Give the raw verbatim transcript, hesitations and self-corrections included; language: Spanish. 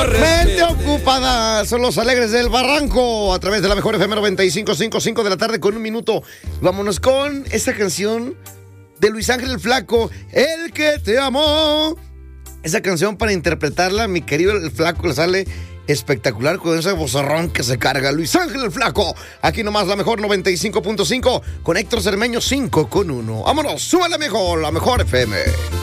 Mente ocupada, son los alegres del Barranco a través de la mejor F M noventa y cinco punto cinco, cinco de la tarde con un minuto. Vámonos con esta canción de Luis Ángel el Flaco, El que te amó. Esa canción, para interpretarla, mi querido el Flaco le sale espectacular con ese vozarrón que se carga. Luis Ángel el Flaco, aquí nomás la mejor noventa y cinco punto cinco con Héctor Cermeño cinco con uno. Vámonos, súbala mejor, la mejor F M.